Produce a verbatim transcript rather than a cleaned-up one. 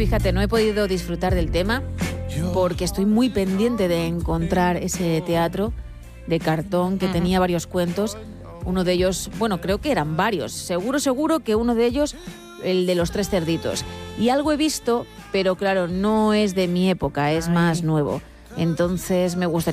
fíjate, no he podido disfrutar del tema porque estoy muy pendiente de encontrar ese teatro de cartón que uh-huh. tenía varios cuentos. Uno de ellos, bueno, creo que eran varios. Seguro, seguro que uno de ellos, el de los tres cerditos. Y algo he visto, pero claro, no es de mi época, es Ay. más nuevo. Entonces me gustaría